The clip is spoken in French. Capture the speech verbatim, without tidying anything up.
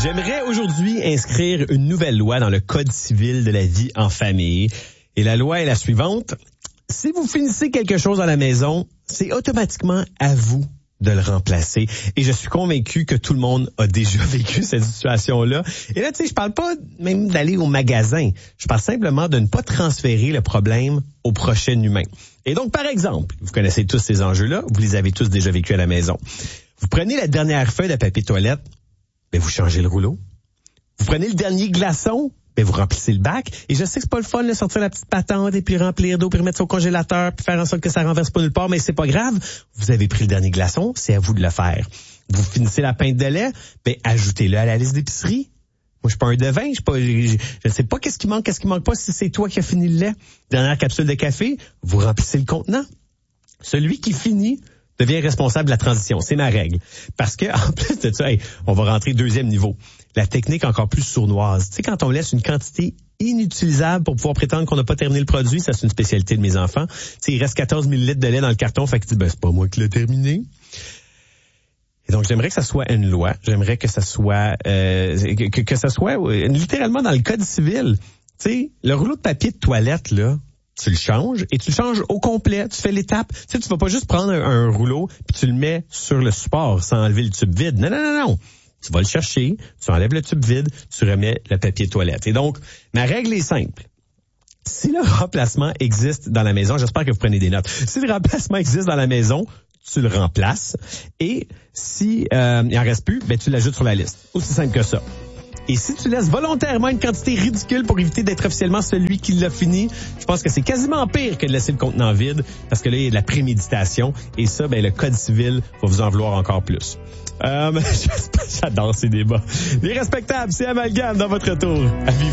J'aimerais aujourd'hui inscrire une nouvelle loi dans le Code civil de la vie en famille. Et la loi est la suivante. Si vous finissez quelque chose dans la maison, c'est automatiquement à vous de le remplacer. Et je suis convaincu que tout le monde a déjà vécu cette situation-là. Et là, tu sais, je parle pas même d'aller au magasin. Je parle simplement de ne pas transférer le problème au prochain humain. Et donc, par exemple, vous connaissez tous ces enjeux-là, vous les avez tous déjà vécus à la maison. Vous prenez la dernière feuille de papier toilette, ben vous changez le rouleau. Vous prenez le dernier glaçon, ben vous remplissez le bac. Et je sais que c'est pas le fun de sortir la petite patente et puis remplir d'eau, puis remettre ça au congélateur, puis faire en sorte que ça renverse pas nulle part, mais c'est pas grave. Vous avez pris le dernier glaçon, c'est à vous de le faire. Vous finissez la pinte de lait, ben ajoutez-le à la liste d'épicerie. Moi, je suis pas un devin, je sais pas, je, je sais pas qu'est-ce qui manque, qu'est-ce qui manque pas si c'est toi qui as fini le lait. Dernière capsule de café, vous remplissez le contenant. Celui qui finit devient responsable de la transition. C'est ma règle. Parce que, en plus de ça, hey, on va rentrer deuxième niveau. La technique encore plus sournoise. Tu sais, quand on laisse une quantité inutilisable pour pouvoir prétendre qu'on n'a pas terminé le produit, ça c'est une spécialité de mes enfants. Tu sais, il reste quatorze millilitres de lait dans le carton, fait que tu dis, ben, c'est pas moi qui l'ai terminé. Et donc, j'aimerais que ça soit une loi. J'aimerais que ça soit, euh, que, que ça soit euh, littéralement dans le Code civil. Tu sais, le rouleau de papier de toilette, là, tu le changes et tu le changes au complet. Tu fais l'étape. Tu sais, tu vas pas juste prendre un, un rouleau puis tu le mets sur le support sans enlever le tube vide. Non, non, non, non. Tu vas le chercher, tu enlèves le tube vide, tu remets le papier toilette. Et donc, ma règle est simple. Si le remplacement existe dans la maison, j'espère que vous prenez des notes. Si le remplacement existe dans la maison, tu le remplaces. Et si euh, il en reste plus, ben tu l'ajoutes sur la liste. Aussi simple que ça. Et si tu laisses volontairement une quantité ridicule pour éviter d'être officiellement celui qui l'a fini, je pense que c'est quasiment pire que de laisser le contenant vide, parce que là, il y a de la préméditation. Et ça, ben le Code civil va vous en vouloir encore plus. Euh, j'adore ces débats. Les respectables, c'est Amalgame dans votre tour. À vivre.